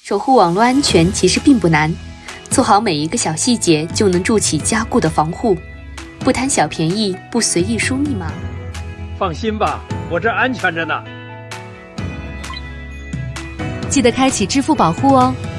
守护网络安全其实并不难，做好每一个小细节就能筑起坚固的防护。不贪小便宜，不随意输密码。 放心吧，我这安全着呢。 记得开启支付保护哦。